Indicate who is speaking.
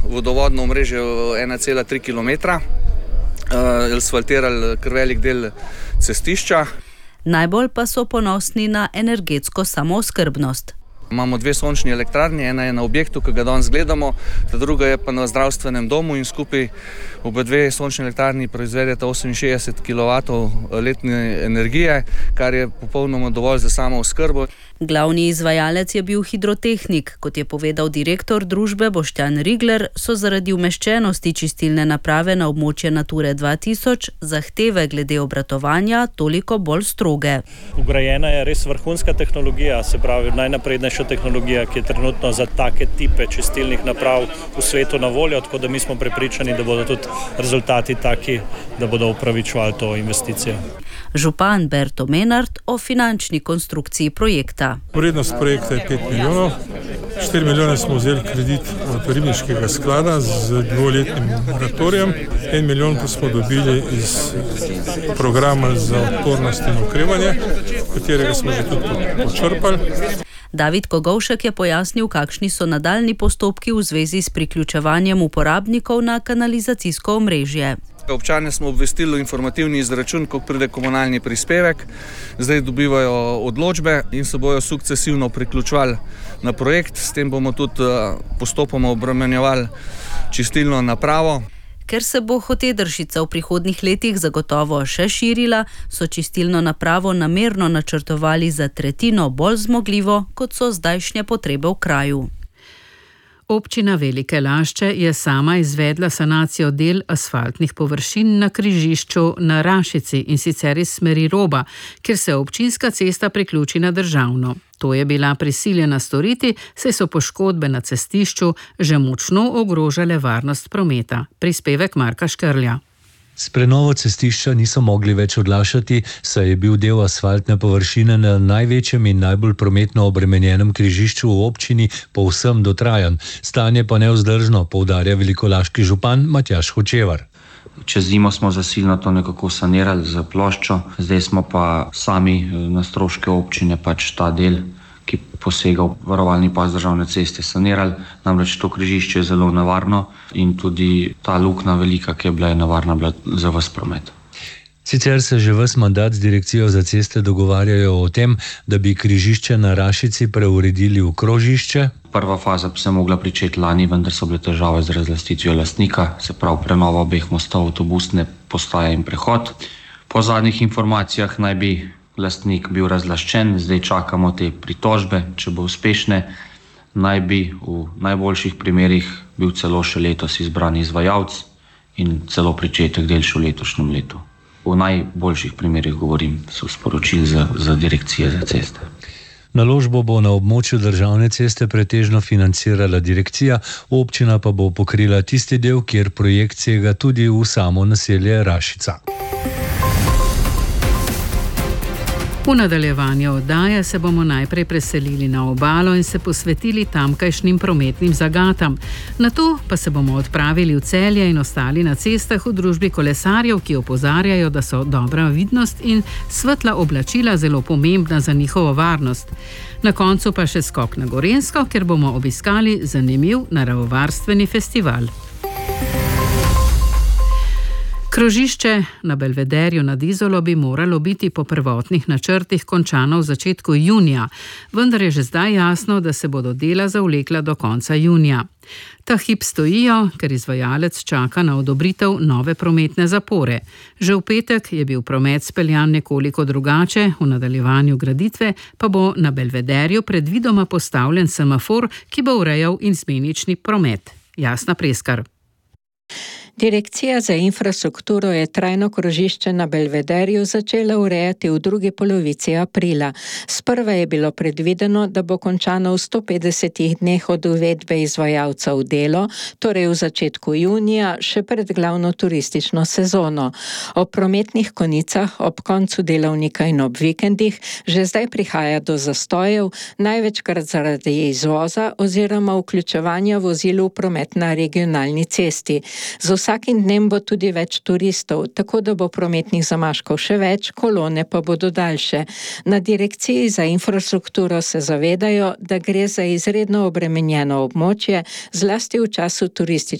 Speaker 1: vodovodno omrežje 1,3 km, asfaltirali kar velik del cestišča.
Speaker 2: Najbolj pa so ponosni na energetsko samooskrbnost.
Speaker 1: Imamo 2 sončni elektrarni, ena je na objektu, ki ga danes gledamo, ta druga je pa na zdravstvenem domu in skupaj obe 2 sončni elektrarni proizvedeta 68 kW letne energije, kar je popolnoma dovolj za samooskrbo.
Speaker 2: Glavni izvajalec je bil Hidrotehnik. Kot je povedal direktor družbe Boštjan Rigler, so zaradi umeščenosti čistilne naprave na območje Nature 2000 zahteve glede obratovanja toliko bolj stroge.
Speaker 3: Vgrajena je res vrhunska tehnologija, se pravi najnaprednejša tehnologija, ki je trenutno za take tipe čistilnih naprav v svetu na voljo, tako da mi smo prepričani, da bodo tudi rezultati taki, da bodo upravičevali to investicijo.
Speaker 2: Župan Berto Menard o finančni konstrukciji projekta.
Speaker 4: Vrednost projekta je 5 milijonov. 4 milijone smo vzeli kredit od Ribniškega sklada z 2-letnim moratorijem. 1 milijon pa smo dobili iz programa za odpornost in okrevanje, katerega smo že tudi počrpali.
Speaker 2: David Kogovšek je pojasnil, kakšni so nadaljnji postopki v zvezi s priključevanjem uporabnikov na kanalizacijsko omrežje.
Speaker 1: Občane smo obvestili o informativni izračun, ko pride komunalni prispevek. Zdaj dobivajo odločbe in se bojo sukcesivno priključevali na projekt. S tem bomo tudi postopoma obremenjevali čistilno napravo.
Speaker 2: Ker se bo Hotedršica v prihodnjih letih zagotovo še širila, so čistilno napravo namerno načrtovali za tretjino bolj zmogljivo, kot so zdajšnje potrebe v kraju.
Speaker 5: Občina Velike Lašče je sama izvedla sanacijo del asfaltnih površin na križišču na Rašici, in sicer iz smeri Roba, kjer se občinska cesta priključi na državno. To je bila prisiljena storiti, saj so poškodbe na cestišču že močno ogrožale varnost prometa. Prispevek Marka Škrlja.
Speaker 6: S prenovo cestišča niso mogli več odlašati, saj je bil del asfaltne površine na največjem in najbolj prometno obremenjenem križišču v občini povsem dotrajan. Stanje pa nevzdržno, poudarja velikolaški župan Matjaž Hočevar.
Speaker 7: Čez zimo smo zasilno to nekako sanirali z ploščo, zdaj smo pa sami na stroške občine pač ta del, ki posega v varovalni pas državne ceste, sanirali. Namreč to križišče je zelo nevarno in tudi ta luknja velika, ki je bila nevarna za ves promet.
Speaker 6: Sicer se že ves mandat z direkcijo za ceste dogovarjajo o tem, da bi križišče na Rašici preuredili v krožišče.
Speaker 7: Prva faza bi se mogla pričeti lani, vendar so bile težave z razlastitvijo lastnika, se pravi prenova obeh mostov, avtobusne postaje in prehod. Po zadnjih informacijah naj bi lastnik bil razlaščen, zdaj čakamo te pritožbe, če bo uspešne, naj bi v najboljših primerih bil celo še letos izbran izvajalec in celo pričetek del še v letošnjem letu. V najboljših primerih govorim, so sporočili za direkcije za ceste.
Speaker 6: Naložbo bo na območju državne ceste pretežno financirala direkcija, občina pa bo pokrila tisti del, kjer projekt sega tudi v samo naselje Rašica.
Speaker 5: V nadaljevanju oddaje se bomo najprej preselili na obalo in se posvetili tamkajšnjim prometnim zagatam. Nato pa se bomo odpravili v Celje in ostali na cestah v družbi kolesarjev, ki opozarjajo, da so dobra vidnost in svetla oblačila zelo pomembna za njihovo varnost. Na koncu pa še skok na Gorenjsko, kjer bomo obiskali zanimiv naravovarstveni festival. Krožišče na Belvederju nad Izolo bi moralo biti po prvotnih načrtih končano v začetku junija, vendar je že zdaj jasno, da se bodo dela zavlekla do konca junija. Ta hip stojijo, ker izvajalec čaka na odobritev nove prometne zapore. Že v petek je bil promet speljan nekoliko drugače, v nadaljevanju graditve pa bo na Belvederju predvidoma postavljen semafor, ki bo urejal izmenični promet. Jasna Preskar.
Speaker 8: Direkcija za infrastrukturo je trajno krožišče na Belvederju začela urejati v drugi polovici aprila. Sprva je bilo predvideno, da bo končano v 150 dneh od uvedbe izvajalca v delo, torej v začetku junija, še pred glavno turistično sezono. Ob prometnih konicah, ob koncu delovnika in ob vikendih že zdaj prihaja do zastojev, največkrat zaradi izvoza oziroma vključevanja vozil v promet na regionalni cesti. Z vsakim dnem bo tudi več turistov, tako da bo prometnih zamaškov še več, kolone pa bodo daljše. Na Direkciji za infrastrukturo se zavedajo, da gre za izredno obremenjeno območje, zlasti v času turistične